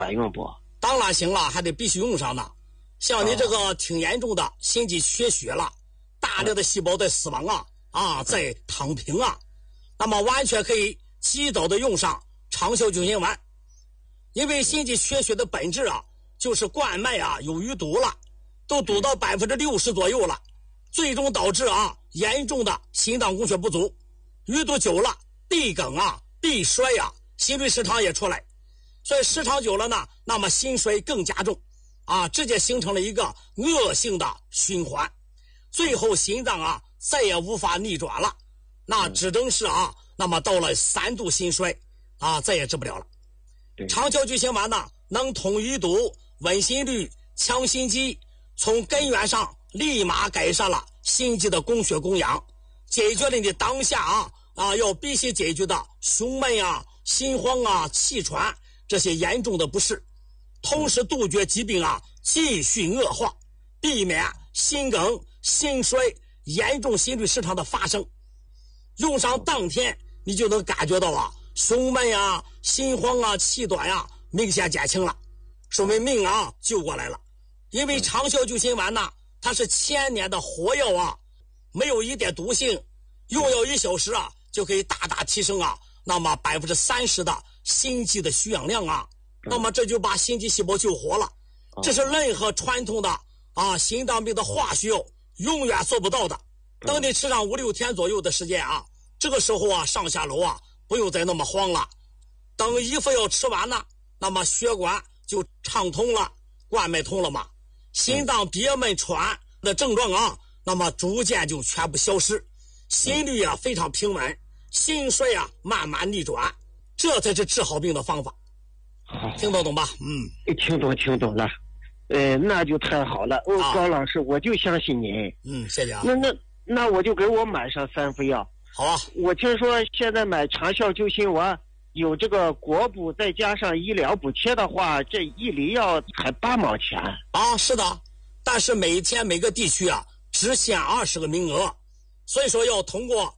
管用不？ 当然行了，还得必须用上呢。像你这个挺严重的心肌缺血了，大量的细胞在死亡在躺平那么完全可以及早的用上长效救心丸。因为心肌缺血的本质就是冠脉有淤堵了，都堵到60%左右了，最终导致严重的心脏供血不足，淤堵久了闭梗闭衰心律失常也出来，所以时长久了呢，那么心衰更加重直接形成了一个恶性的循环，最后心脏再也无法逆转了，那只能是那么到了3度心衰再也治不了了。长效救心丸呢，能通淤堵、稳心率、强心肌，从根源上立马改善了心肌的供血供氧，解决了你当下要必须解决的胸闷心慌气喘这些严重的不适，同时杜绝疾病继续恶化，避免心梗、心衰、严重心律失常的发生。用上当天你就能感觉到胸闷心慌气短明显减轻了，说明命救过来了。因为长效救心丸呢，它是1000年的活药没有一点毒性，用药1小时就可以大大提升那么30%的心肌的需氧量那么这就把心肌细胞救活了。这是任何传统的心脏病的化学药永远做不到的。等你吃上5-6天左右的时间这个时候上下楼不用再那么慌了。等一副药吃完了，那么血管就畅通了，冠脉通了嘛，心脏憋闷喘的症状那么逐渐就全部消失，心率非常平稳，心衰慢慢逆转，这才是治好病的方法。听得懂吧？ 听懂了。那就太好了。高老师，我就相信您。 谢谢那我就给我买上3副药。 好我听说现在买长效救心丸有这个国补，再加上医疗补贴的话，这1粒药才8毛钱是的，但是每天每个地区只限20个名额，所以说要通过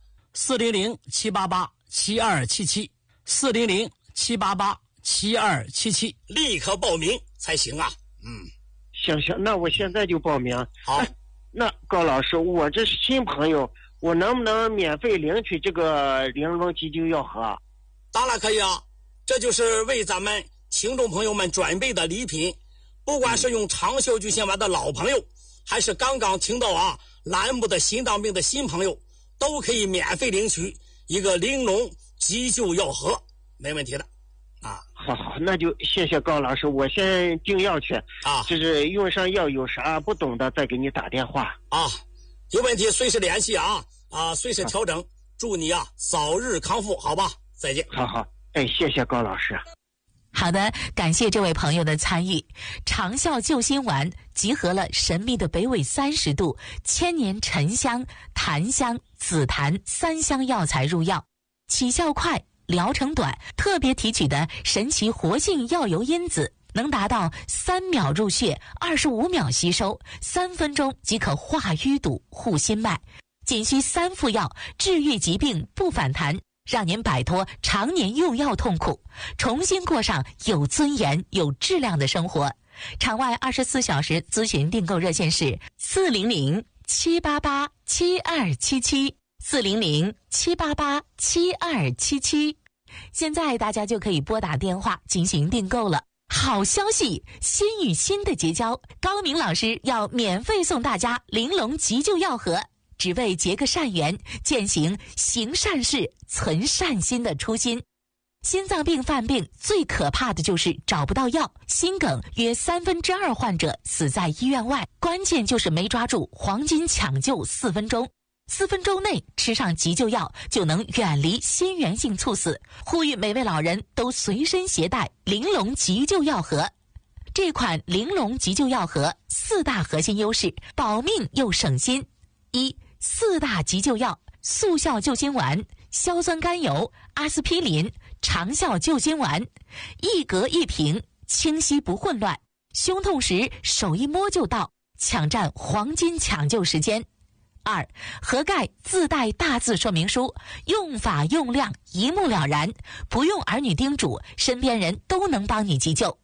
400-788-7277 400-788-7277立刻报名才行行，那我现在就报名。 好， 那高老师，我这是新朋友，我能不能免费领取这个玲珑急救药盒？ 当然可以这就是为咱们听众朋友们准备的礼品。不管是用长效救心丸的老朋友，还是刚刚听到栏目的心脏病的新朋友，都可以免费领取一个玲珑急救药盒，没问题的好，那就谢谢高老师，我先订药去就是用上药有啥不懂的再给你打电话有问题随时联系随时调整。祝你早日康复，好吧？再见。 好，谢谢高老师。 好的，感谢这位朋友的参与。长效救心丸集合了神秘的北纬30度、千年沉香、檀香、紫檀3香药材入药，起效快，疗程短，特别提取的神奇活性药油因子，能达到3秒入血，25秒吸收，3分钟即可化淤堵、护心脉。仅需3副药，治愈疾病不反弹，让您摆脱常年用药痛苦，重新过上有尊严、有质量的生活。场外24小时咨询订购热线是400-788-7277 400-788-7277。现在大家就可以拨打电话进行订购了。好消息，心与心的结交，高明老师要免费送大家玲珑急救药盒，只为结个善缘，践行行善事、存善心的初心。心脏病犯病最可怕的就是找不到药，心梗约2/3患者死在医院外，关键就是没抓住黄金抢救4分钟。4分钟内吃上急救药，就能远离心源性猝死。呼吁每位老人都随身携带玲珑急救药盒。这款玲珑急救药盒4大核心优势，保命又省心。4大急救药：速效救心丸、硝酸甘油、阿司匹林、长效救心丸，一格一瓶，清晰不混乱。胸痛时手一摸就到，抢占黄金抢救时间。2. 盒盖自带大字说明书，用法用量一目了然，不用儿女叮嘱，身边人都能帮你急救。